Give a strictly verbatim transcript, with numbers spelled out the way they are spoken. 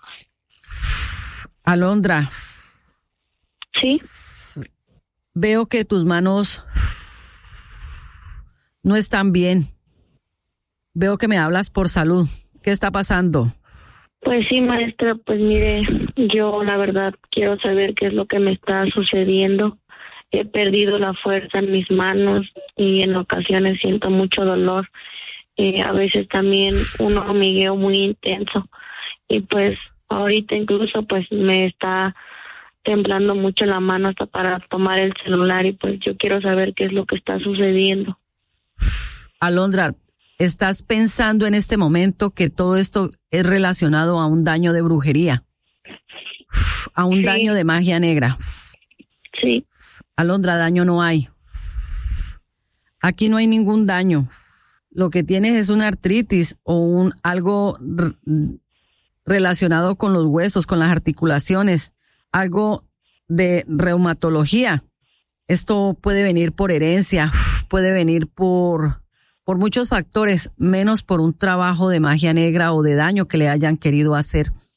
Alondra. Sí. Veo que tus manos no están bien. Veo que me hablas por salud. ¿Qué está pasando? Pues sí, maestra, pues mire, yo la verdad quiero saber qué es lo que me está sucediendo. He perdido la fuerza en mis manos y en ocasiones siento mucho dolor. Y a veces también un hormigueo muy intenso. Y pues ahorita incluso pues me está temblando mucho la mano hasta para tomar el celular y pues yo quiero saber qué es lo que está sucediendo. Alondra, ¿estás pensando en este momento que todo esto es relacionado a un daño de brujería? A un Sí. daño de magia negra. Sí. Alondra, daño no hay. Aquí no hay ningún daño. Lo que tienes es una artritis o un algo r- relacionado con los huesos, con las articulaciones, algo de reumatología. Esto puede venir por herencia, puede venir por, por muchos factores, menos por un trabajo de magia negra o de daño que le hayan querido hacer.